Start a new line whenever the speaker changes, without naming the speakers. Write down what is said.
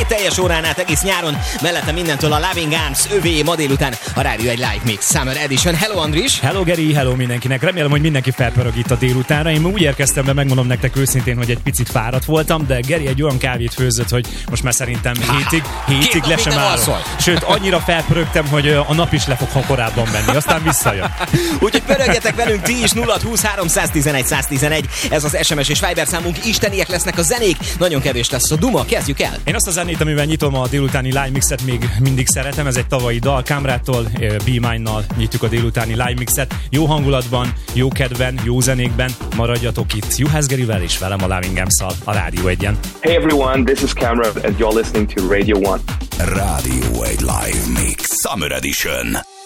teljes órán át egész nyáron, mellette mindentől a Loving Arms, övé ma délután a Rádió egy Live Mix Summer Edition. Hello Andris!
Hello Geri, hello mindenkinek. Remélem, hogy mindenki felpörög itt a délutánra. Én úgy érkeztem be, megmondom nektek őszintén, hogy egy picit fáradt voltam, de Geri egy olyan kávét főzött, hogy most már szerintem hétig le sem állok. Sőt, annyira felpörögtem, hogy a nap is le fog korábban menni, aztán visszajön.
Úgyhogy pörögjetek velünk ti is, 0-20 311 111. Ez az SMS és Viber számunk, isteniek lesznek a zenék, nagyon kevés lesz a duma, kezdjük el.
Én azt a zenét, amivel nyitom a délutáni Live Mixet, még mindig szeretem, ez egy tavalyi dal, Kámrától, Be Mine-nal nyitjuk a délutáni Live Mixet. Jó hangulatban, jó kedven, jó zenékben, maradjatok itt Juhász Gerivel és velem a Loving Arms-szal a Rádió 1-en.
Hey everyone, this is Cameron and you're listening to Radio 1.
Rádió 1 Live Mix Summer Edition.